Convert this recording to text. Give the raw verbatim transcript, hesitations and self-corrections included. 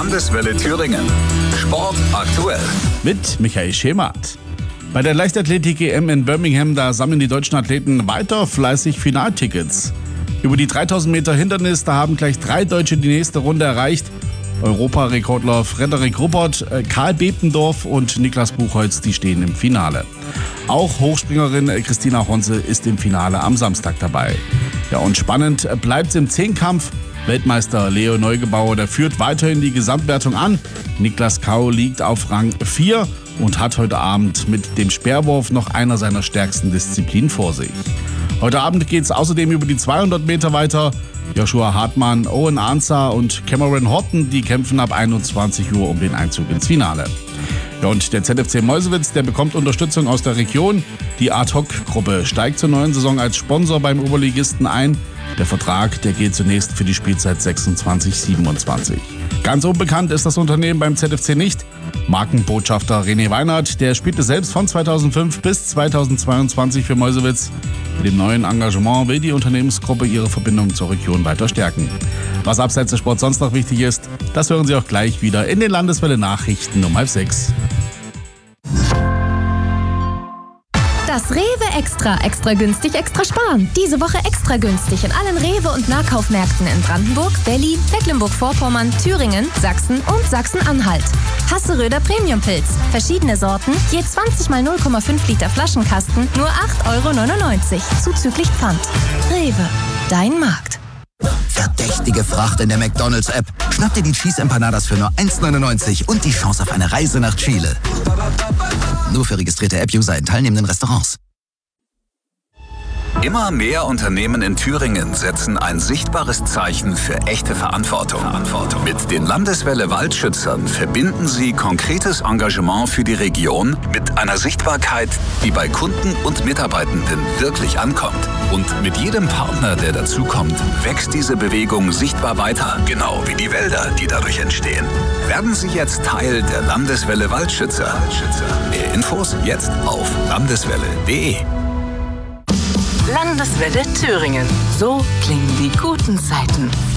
Landeswelle Thüringen. Sport aktuell. Mit Michael Schemert. Bei der Leichtathletik-E M in Birmingham, da sammeln die deutschen Athleten weiter fleißig Finaltickets. Über die dreitausend Meter Hindernis, da haben gleich drei Deutsche die nächste Runde erreicht. Europarekordler Frederik Ruppert, Karl Bebendorf und Niklas Buchholz, die stehen im Finale. Auch Hochspringerin Christina Honse ist im Finale am Samstag dabei. Ja, und spannend bleibt's im Zehnkampf. Weltmeister Leo Neugebauer, der führt weiterhin die Gesamtwertung an. Niklas Kau liegt auf Rang vier und hat heute Abend mit dem Speerwurf noch einer seiner stärksten Disziplinen vor sich. Heute Abend geht es außerdem über die zweihundert Meter weiter. Joshua Hartmann, Owen Ansah und Cameron Horton, die kämpfen ab einundzwanzig Uhr um den Einzug ins Finale. Ja, und der Z F C Meuselwitz, der bekommt Unterstützung aus der Region. Die Ad-Hoc-Gruppe steigt zur neuen Saison als Sponsor beim Oberligisten ein. Der Vertrag, der gilt zunächst für die Spielzeit sechsundzwanzig siebenundzwanzig. Ganz unbekannt ist das Unternehmen beim Z F C nicht. Markenbotschafter René Weinert, der spielte selbst von zweitausendfünf bis zweitausendzweiundzwanzig für Meuselwitz. Mit dem neuen Engagement will die Unternehmensgruppe ihre Verbindung zur Region weiter stärken. Was abseits des Sports sonst noch wichtig ist, das hören Sie auch gleich wieder in den Landeswelle-Nachrichten um halb sechs. Das Rewe Extra. Extra günstig, extra sparen. Diese Woche extra günstig in allen Rewe- und Nahkaufmärkten in Brandenburg, Berlin, Mecklenburg-Vorpommern, Thüringen, Sachsen und Sachsen-Anhalt. Hasseröder Premium-Pilz. Verschiedene Sorten, je zwanzig mal null Komma fünf Liter Flaschenkasten, nur acht Euro neunundneunzig, zuzüglich Pfand. Rewe, dein Markt. Verdächtige Fracht in der McDonald's-App. Schnapp dir die Cheese Empanadas für nur eins neunundneunzig und die Chance auf eine Reise nach Chile. Nur für registrierte App-User in teilnehmenden Restaurants. Immer mehr Unternehmen in Thüringen setzen ein sichtbares Zeichen für echte Verantwortung. Verantwortung. Mit den Landeswelle Waldschützern verbinden sie konkretes Engagement für die Region mit einer Sichtbarkeit, die bei Kunden und Mitarbeitenden wirklich ankommt. Und mit jedem Partner, der dazukommt, wächst diese Bewegung sichtbar weiter, genau wie die Wälder, die dadurch entstehen. Werden Sie jetzt Teil der Landeswelle Waldschützer. Mehr Infos jetzt auf landeswelle punkt de. Landeswelle Thüringen. So klingen die guten Zeiten.